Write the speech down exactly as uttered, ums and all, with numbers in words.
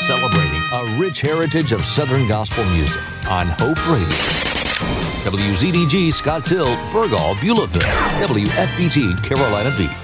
celebrating a rich heritage of Southern gospel music on Hope Radio. W Z D G Scotts Hill, Burgall, Beulahville, W F B T Carolina Beach.